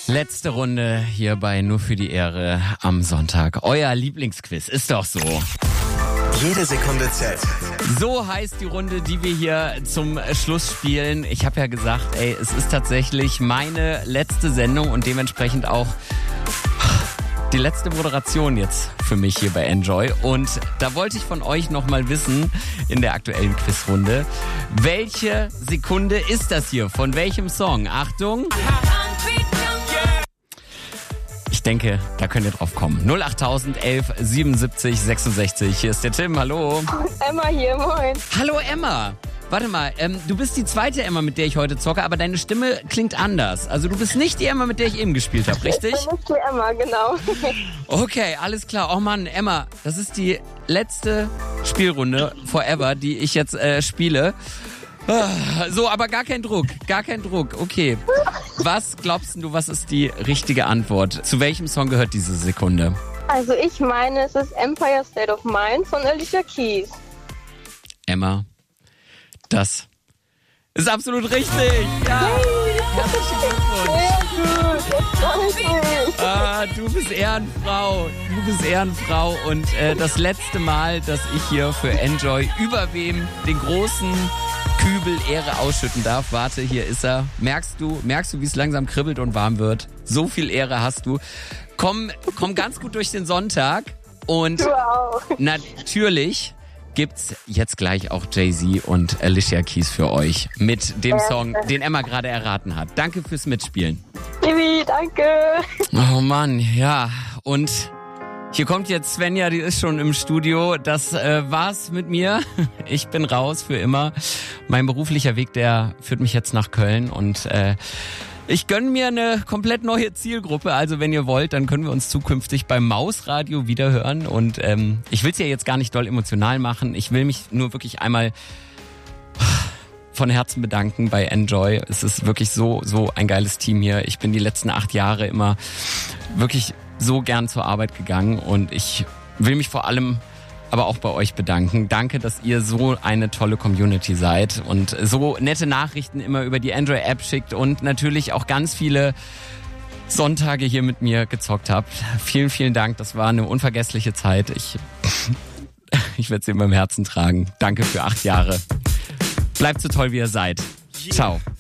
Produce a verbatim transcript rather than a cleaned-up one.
Letzte Runde hier bei Nur für die Ehre am Sonntag. Euer Lieblingsquiz, ist doch so. Jede Sekunde zählt. So heißt die Runde, die wir hier zum Schluss spielen. Ich habe ja gesagt, ey, es ist tatsächlich meine letzte Sendung und dementsprechend auch die letzte Moderation jetzt für mich hier bei Enjoy. Und da wollte ich von euch nochmal wissen, in der aktuellen Quizrunde, welche Sekunde ist das hier? Von welchem Song? Achtung! Ich denke, da könnt ihr drauf kommen. null acht elf siebenundsiebzig sechsundsechzig. Hier ist der Tim, hallo. Emma hier, moin. Hallo Emma. Warte mal, ähm, du bist die zweite Emma, mit der ich heute zocke, aber deine Stimme klingt anders. Also du bist nicht die Emma, mit der ich eben gespielt habe, richtig? Ich bin nicht die Emma, genau. Okay, alles klar. Oh Mann, Emma, das ist die letzte Spielrunde forever, die ich jetzt äh, spiele. So, aber gar kein Druck, gar kein Druck. Okay, was glaubst du, was ist die richtige Antwort? Zu welchem Song gehört diese Sekunde? Also ich meine, es ist Empire State of Mind von Alicia Keys. Emma, das ist absolut richtig. Ja, herzlichen Glückwunsch. Sehr gut, das freut mich. Ah, du bist Ehrenfrau, du bist Ehrenfrau und äh, das letzte Mal, dass ich hier für Enjoy über wem den großen Kübel Ehre ausschütten darf. Warte, hier ist er. Merkst du, merkst du, wie es langsam kribbelt und warm wird? So viel Ehre hast du. Komm, komm ganz gut durch den Sonntag und Wow. natürlich gibt's jetzt gleich auch Jay-Z und Alicia Keys für euch mit dem Song, den Emma gerade erraten hat. Danke fürs Mitspielen. Bibi, danke. Oh Mann, ja. Und hier kommt jetzt Svenja, die ist schon im Studio. Das äh, war's mit mir. Ich bin raus für immer. Mein beruflicher Weg, der führt mich jetzt nach Köln und äh, ich gönne mir eine komplett neue Zielgruppe. Also wenn ihr wollt, dann können wir uns zukünftig beim Mausradio wiederhören. Und ähm, ich will es ja jetzt gar nicht doll emotional machen. Ich will mich nur wirklich einmal von Herzen bedanken bei Enjoy. Es ist wirklich so, so ein geiles Team hier. Ich bin die letzten acht Jahre immer wirklich so gern zur Arbeit gegangen und ich will mich vor allem aber auch bei euch bedanken. Danke, dass ihr so eine tolle Community seid und so nette Nachrichten immer über die Android-App schickt und natürlich auch ganz viele Sonntage hier mit mir gezockt habt. Vielen, vielen Dank. Das war eine unvergessliche Zeit. Ich, ich werde sie in meinem Herzen tragen. Danke für acht Jahre. Bleibt so toll, wie ihr seid. Ciao.